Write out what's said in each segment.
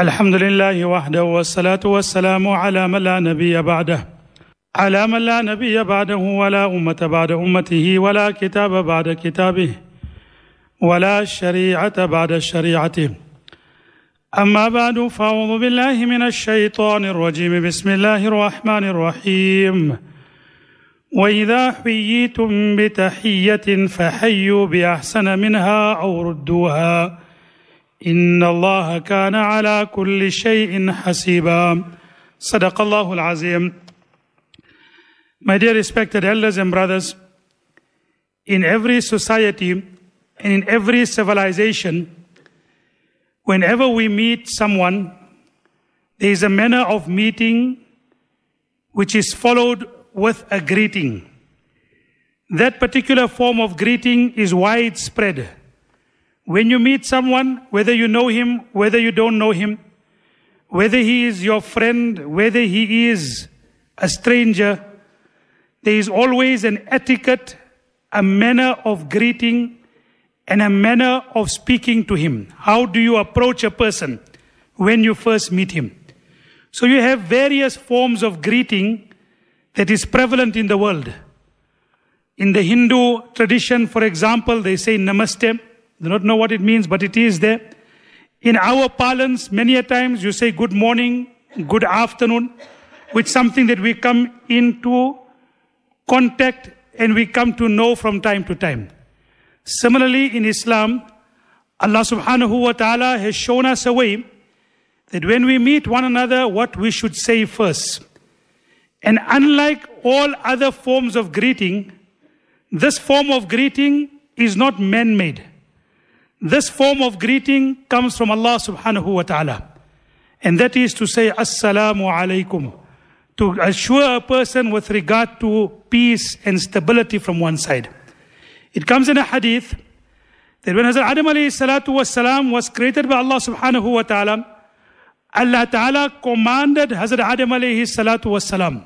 الحمد لله وحده والصلاة والسلام على من لا نبي بعده على من لا نبي بعده ولا أمة بعد أمته ولا كتاب بعد كتابه ولا شريعة بعد شريعته أما بعد فأعوذ بالله من الشيطان الرجيم بسم الله الرحمن الرحيم وإذا حييتم بتحية فحيوا بأحسن منها أو ردوها إن الله كان على كل شيء حسيبا صدق الله العظيم. My dear respected elders and brothers, in every society and in every civilization, whenever we meet someone, there is a manner of meeting which is followed with a greeting. That particular form of greeting is widespread. When you meet someone, whether you know him, whether you don't know him, whether he is your friend, whether he is a stranger, there is always an etiquette, a manner of greeting, and a manner of speaking to him. How do you approach a person when you first meet him? So you have various forms of greeting that is prevalent in the world. In the Hindu tradition, for example, they say namaste. I do not know what it means, but it is there. In our parlance, many a times you say good morning, good afternoon, which is something that we come into contact and we come to know from time to time. Similarly, in Islam, Allah subhanahu wa ta'ala has shown us a way that when we meet one another, what we should say first. And unlike all other forms of greeting, this form of greeting is not man-made. This form of greeting comes from Allah subhanahu wa ta'ala. And that is to say, Assalamu alaikum, to assure a person with regard to peace and stability from one side. It comes in a hadith that when Hazrat Adam alayhi salatu wassalam was created by Allah subhanahu wa ta'ala, Allah ta'ala commanded Hazrat Adam alayhi salatu wassalam,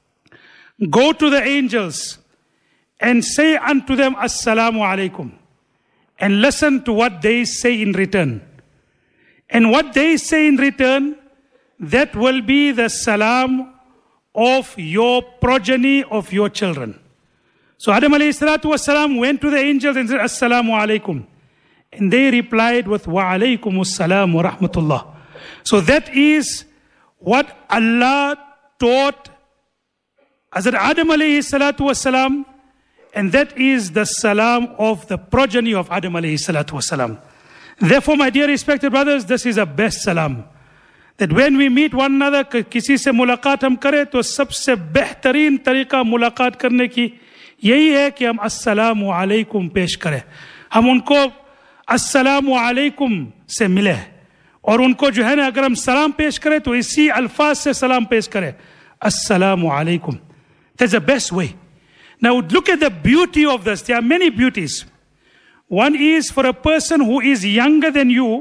go to the angels and say unto them, Assalamu alaikum, and listen to what they say in return. And what they say in return, that will be the salam of your progeny, of your children. So Adam alayhi salatu wasalam went to the angels and said, Assalamu alaikum. And they replied with, Wa alaikumus salam wa rahmatullah. So that is what Allah taught Hazrat Adam alayhi salatu wasalam, and that is the salam of the progeny of Adam alayhi salatu wasalam. Therefore, my dear respected brothers, this is a best salam. That when we meet one another, किसी से मुलाकात हम करें तो सबसे बेहतरीन तरीका मुलाकात करने की यही है कि हम अस्सलामु अलैकुम पेश करें. हम उनको अस्सलामु अलैकुम से मिले और उनको जो है ना अगर हम सलाम पेश करें तो इसी अल्फाज से सलाम पेश करें, अस्सलामु अलैकुम. That's the best way. Now look at the beauty of this. There are many beauties. One is for a person who is younger than you,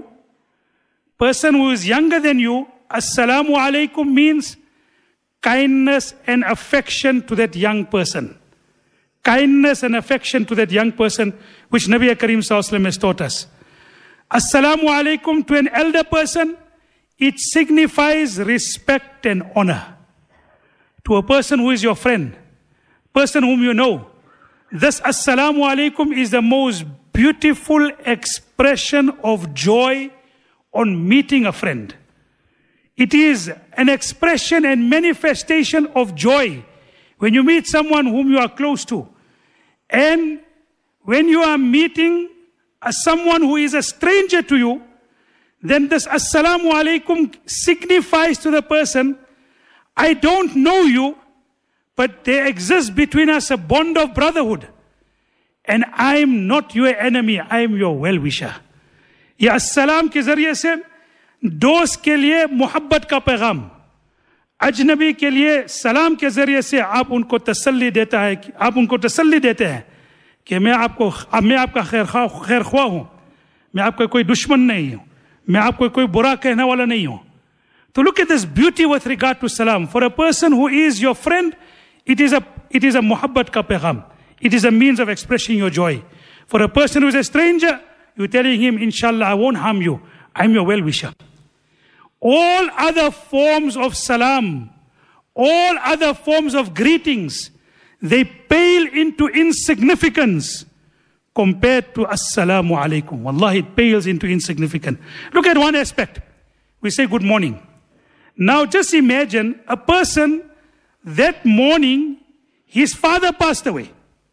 assalamu alaikum means kindness and affection to that young person. Kindness and affection to that young person, which Nabi Karim Sallallahu Alaihi Wasallam has taught us. Assalamu alaikum to an elder person, it signifies respect and honor. To a person who is your friend, person whom you know, this assalamu alaikum is the most beautiful expression of joy on meeting a friend. It is an expression and manifestation of joy when you meet someone whom you are close to. And when you are meeting someone who is a stranger to you, then this assalamu alaikum signifies to the person, I don't know you, but there exists between us a bond of brotherhood. And I am not your enemy, I am your well-wisher. ये अस्सलाम के जरिए से दोस्त के लिए मोहब्बत का पैगाम, अजनबी के लिए सलाम के जरिए से आप उनको तसल्ली देता है, आप उनको तसल्ली देते हैं कि मैं आपका खैर ख्वाह हूँ, मैं आपका कोई दुश्मन नहीं हूँ, मैं आपको कोई बुरा कहने वाला नहीं हूँ. So look at this beauty with regard to salam. For a person who is your friend, it is a muhabbat ka pagham. It is a means of expressing your joy. For a person who is a stranger, you're telling him, inshallah, I won't harm you. I'm your well-wisher. all other forms of salam, all other forms of greetings, they pale into insignificance compared to Assalamu alaikum. Wallahi, it pales into insignificance. Look at one aspect. We say good morning. Now just imagine a person that morning, his father passed away.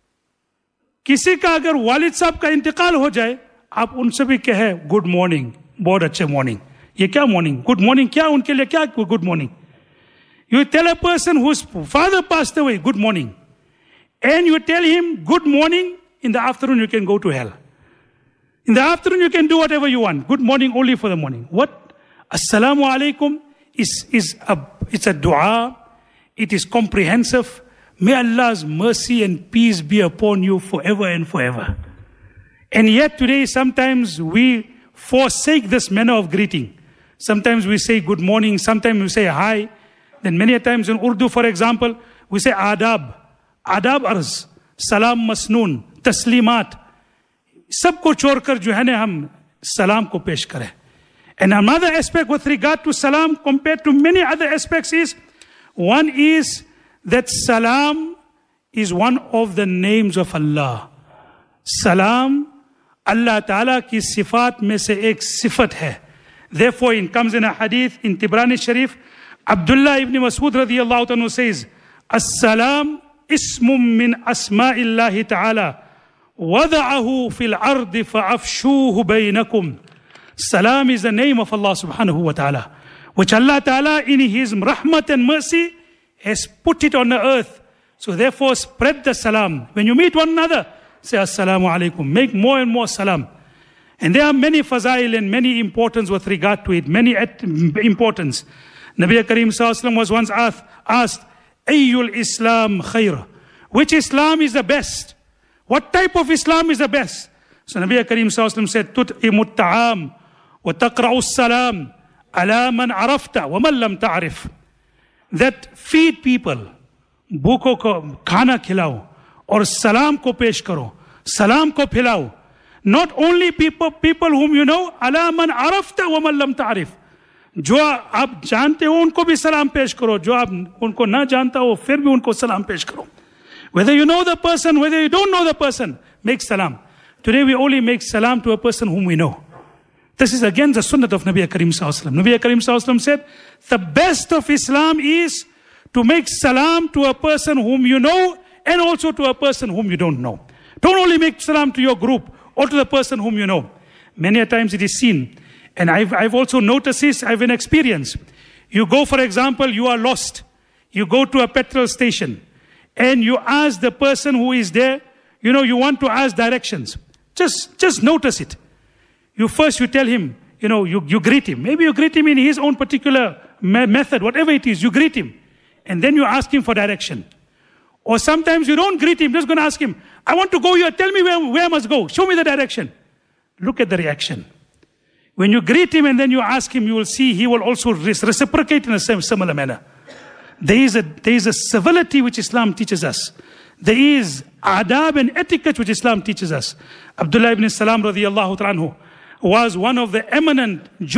किसी का अगर वालिद साहब का इंतकाल हो जाए, आप उनसे भी कहे गुड मॉर्निंग, बहुत अच्छे मॉर्निंग. ये क्या मॉर्निंग? गुड मॉर्निंग क्या उनके लिए क्या good morning? You tell a person whose father passed away, good morning. And you tell him, good morning, in the afternoon you can go to hell. In the afternoon you can do whatever you want. Good morning only for the morning. What? Assalamu alaikum it's a dua. It is comprehensive. May Allah's mercy and peace be upon you forever and forever. And yet today sometimes we forsake this manner of greeting. Sometimes we say good morning, sometimes we say hi. Then many times in Urdu, for example, we say adab. Adab arz, salam masnoon, taslimat. सबको छोड़कर जो है ना हम salam को पेश करें. And another aspect with regard to salam compared to many other aspects is, one is that salam is one of the names of Allah. Salam, Allah Ta'ala ki sifat mein se ek sifat hai. Therefore, it comes in a hadith in Tibrani Sharif, Abdullah ibn Mas'ud radiyallahu anhu says, As-salam ismum min asma'illahi ta'ala, wada'ahu fil ardi fa'afshuhu baynakum. Salam is the name of Allah subhanahu wa ta'ala, which Allah Ta'ala in His rahmat and mercy has put it on the earth. So therefore spread the salam. When you meet one another, say Assalamu alaikum. Make more and more salam. And there are many fazail and many importance with regard to it. Many importance. Nabi Kareem Sallallahu Alaihi Wasallam was once asked, Ayyul Islam khair? Which Islam is the best? What type of Islam is the best? So Nabi Kareem Sallallahu Alaihi Wasallam said, Tut'imut ta'am wa taqra'us salam ala man arafta wa man lam ta'rif. That feed people, भूखों को खाना खिलाओ और सलाम को पेश करो, सलाम को खिलाओ. Not only people whom you know, ala man arafta wa man lam ta'rif. जो आप जानते हो उनको भी सलाम पेश करो, जो आप उनको ना जानता हो फिर भी उनको सलाम पेश करो. Whether you know the person, whether you don't know the person, make salam. Today we only make salam to a person whom we know. This is again the sunnah of Nabi Kareem Sallallahu Alaihi Wasallam. Nabi Kareem Sallallahu Alaihi Wasallam said, the best of Islam is to make salam to a person whom you know and also to a person whom you don't know. Don't only make salam to your group or to the person whom you know. Many a times it is seen, and I've also noticed this, I've an experience. You go, for example, you are lost. You go to a petrol station and you ask the person who is there, you want to ask directions. Just notice it. You tell him, you greet him. Maybe you greet him in his own particular method, whatever it is, you greet him. And then you ask him for direction. Or sometimes you don't greet him, just going to ask him, I want to go here, tell me where I must go, show me the direction. Look at the reaction. When you greet him and then you ask him, you will see he will also reciprocate in a similar manner. There is a civility which Islam teaches us. There is adab and etiquette which Islam teaches us. Abdullah ibn Salam radiyallahu anhu was one of the eminent